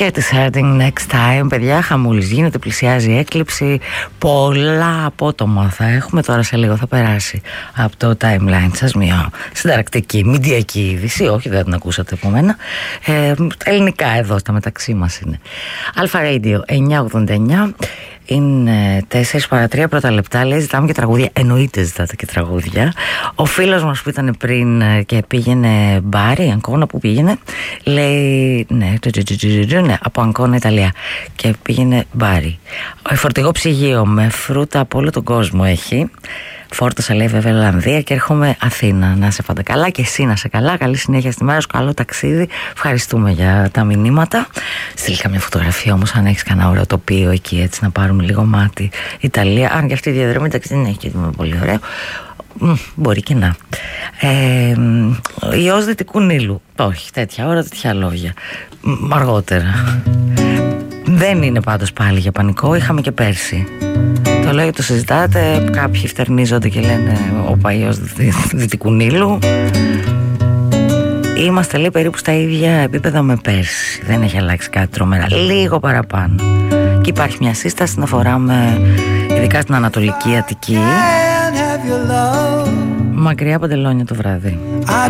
Και τη Hurting Next Time. Παιδιά, χαμούλης γίνεται, πλησιάζει η έκλειψη. Πολλά απότομα θα έχουμε. Τώρα σε λίγο θα περάσει από το timeline σας μια συνταρακτική, μηντιακή είδηση. Όχι, δεν την ακούσατε από μένα. Ελληνικά εδώ, στα μεταξύ μας είναι. Αλφα Radio 989. Είναι 4 παρά 3 πρώτα λεπτά. Λέει ζητάμε και τραγούδια. Εννοείται ζητάτε και τραγούδια. Ο φίλος μας που ήταν πριν και πήγαινε μπάρι, Αγκώνα, που πήγαινε, λέει ναι, από Αγκώνα, Ιταλία, και πήγαινε μπάρι. Φορτηγό ψυγείο με φρούτα από όλο τον κόσμο έχει. Φόρτωσα, λέει, βέβαια, Ολλανδία και έρχομαι Αθήνα. Να σε πάντα καλά και εσύ να σε καλά. Καλή συνέχεια στη μέρα σου, καλό ταξίδι. Ευχαριστούμε για τα μηνύματα. Στείλει καμιά φωτογραφία όμως, αν έχεις κανένα ωραίο τοπίο εκεί, έτσι να πάρουμε λίγο μάτι. Ιταλία, αν και αυτή η διαδρομή εντάξει δεν έχει και πολύ ωραίο. Μπορεί και να. Ιός Δυτικού Νείλου. Όχι, τέτοια ώρα, τέτοια λόγια. Αργότερα. Δεν είναι πάντως πάλι για πανικό, είχαμε και πέρσι. Το λέω, το συζητάτε, κάποιοι φτερνίζονται και λένε ο Παϊός Δυτικού Νείλου. Είμαστε, λέει, περίπου στα ίδια επίπεδα με πέρσι. Δεν έχει αλλάξει κάτι τρομερά, λίγο παραπάνω. Και υπάρχει μια σύσταση να φοράμε, ειδικά στην Ανατολική Αττική, μακριά παντελόνια το βράδυ.